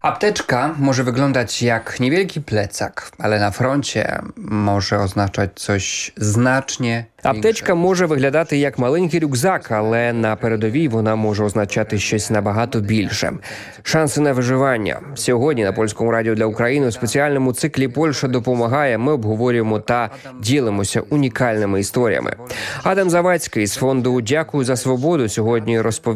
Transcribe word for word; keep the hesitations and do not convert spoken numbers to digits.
Apteczka może wyglądać jak niewielki plecak, ale na froncie może oznaczać coś znacznie Аптечка може виглядати як маленький рюкзак, але на передовій вона може означати щось набагато більше. Шанси на виживання. Сьогодні на Польському радіо для України у спеціальному циклі «Польща допомагає» ми обговорюємо та ділимося унікальними історіями. Адам Завадський з фонду «Дякую за свободу» сьогодні розповів